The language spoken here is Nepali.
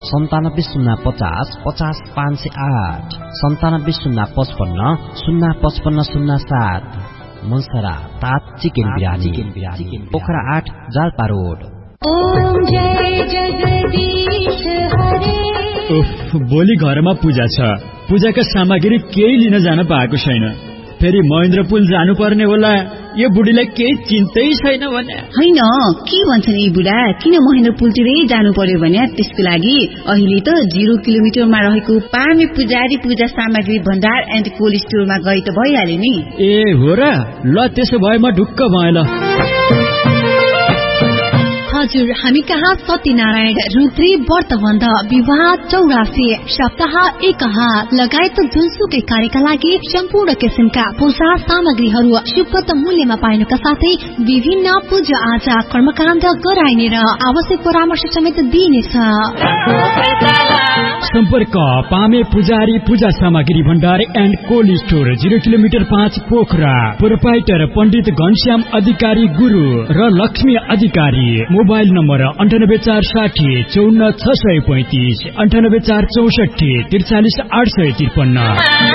97 050 508 97 055 055 मुन्सरा तात चिकन बिरानी पोखरा 8 जाल्पा रोड। ओम जय जगदीश हरे। भोलि घरमा पूजा छ, पूजाका सामग्री केही लिन जान पाएको छैन। फेरि महेन्द्र पुल जानुपर्ने होला। यो बुढीलाई केही चिन्तै छैन भने हैन। के भन्छन् यी बुढा, किन महेन्द्र पुलतिरै जानु पर्यो भने त्यसको लागि अहिले त 0 किलोमिटरमा रहेको पामे पुजारी पूजा सामग्री भण्डार एन्ड कोल्ड स्टोरमा गए त भइहाल्यो नि। ए हो र, ल त्यसो भए म ढुक्क भएँ ल। हजुर, हामी कहाँ सत्यनारायण, रुद्री, व्रतबन्ध, विवाह, चौरासी, सप्ताह, एकहा लगायत जुनसुकै कार्यका लागि सम्पूर्ण किसिमका पूजा सामग्रीहरू सुपथ मूल्यमा पाइनुका साथै विभिन्न पूजा आजा कर्मकाण्ड गराइने र आवश्यक परामर्श समेत दिइनेछ। सम्पर्क पामे पुजारी पूजा सामग्री भण्डार and cold store, 0 kilometre 5 Pokhara. Proprietor पण्डित घनश्याम अधिकारी गुरु र लक्ष्मी अधिकारी। Mobile number 98460 54 635 98464 43 853।